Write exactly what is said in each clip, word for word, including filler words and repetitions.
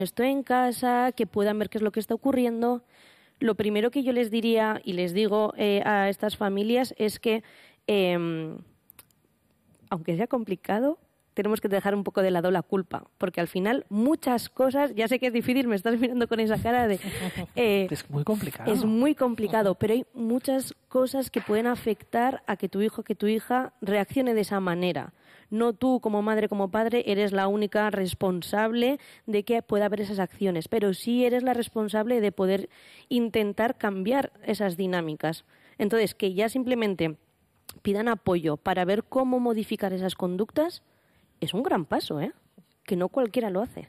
esto en casa, que puedan ver qué es lo que está ocurriendo. Lo primero que yo les diría y les digo eh, a estas familias es que, eh, aunque sea complicado, tenemos que dejar un poco de lado la culpa, porque al final muchas cosas, ya sé que es difícil, me estás mirando con esa cara de... Eh, es muy complicado. Es muy complicado, pero hay muchas cosas que pueden afectar a que tu hijo, que tu hija reaccione de esa manera. No tú, como madre, como padre, eres la única responsable de que pueda haber esas acciones, pero sí eres la responsable de poder intentar cambiar esas dinámicas. Entonces, que ya simplemente pidan apoyo para ver cómo modificar esas conductas es un gran paso, ¿eh? Que no cualquiera lo hace.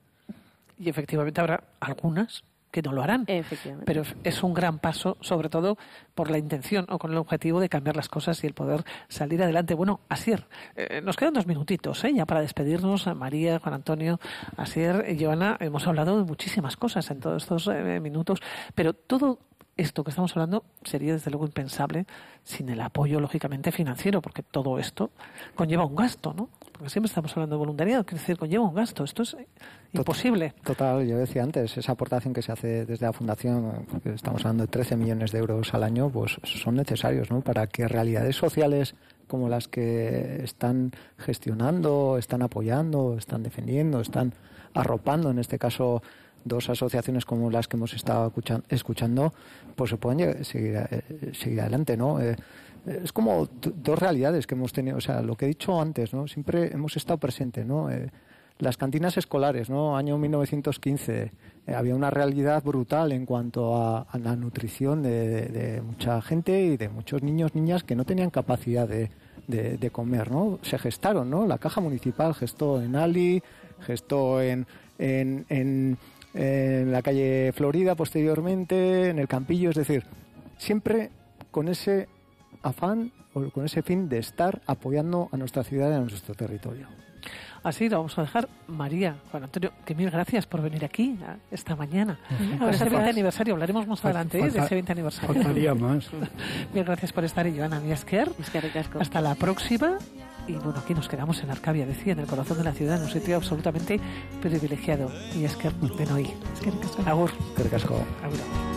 Y efectivamente habrá algunas que no lo harán. Efectivamente. Pero es un gran paso, sobre todo por la intención o con el objetivo de cambiar las cosas y el poder salir adelante. Bueno, Asier, eh, nos quedan dos minutitos, ¿eh? Ya para despedirnos. María, Juan Antonio, Asier y Joana, hemos hablado de muchísimas cosas en todos estos eh, minutos, pero todo esto que estamos hablando sería desde luego impensable sin el apoyo, lógicamente, financiero, porque todo esto conlleva un gasto, ¿no? Porque siempre estamos hablando de voluntariado, quiere decir, conlleva un gasto. Esto es imposible. Total, yo decía antes, esa aportación que se hace desde la Fundación, porque estamos hablando de trece millones de euros al año, pues son necesarios, ¿no? Para que realidades sociales como las que están gestionando, están apoyando, están defendiendo, están arropando, en este caso, dos asociaciones como las que hemos estado escuchando, pues se pueden llegar, seguir, eh, seguir adelante, ¿no? Eh, es como dos realidades que hemos tenido, o sea, lo que he dicho antes, ¿no? Siempre hemos estado presentes, ¿no? Eh, las cantinas escolares, ¿no? Año mil novecientos quince, eh, había una realidad brutal en cuanto a, a la nutrición de, de, de mucha gente y de muchos niños, niñas que no tenían capacidad de, de, de comer, ¿no? Se gestaron, ¿no? La Caja Municipal gestó en Ali, gestó en... en, en en la calle Florida posteriormente, en el Campillo, es decir, siempre con ese afán o con ese fin de estar apoyando a nuestra ciudad y a nuestro territorio. Así lo vamos a dejar. María, Juan Antonio, que mil gracias por venir aquí esta mañana. Uh-huh. A ese veinte aniversario, hablaremos más adelante ¿eh? de ese veinte aniversario. Faltaría más. Mil gracias por estar, Joana Esker. Hasta la próxima. Y bueno, aquí nos quedamos en Arcavia, decía, en el corazón de la ciudad, en un sitio absolutamente privilegiado. Y Esker de Noí. Esker, Agur. Eskerrik asko. Agur.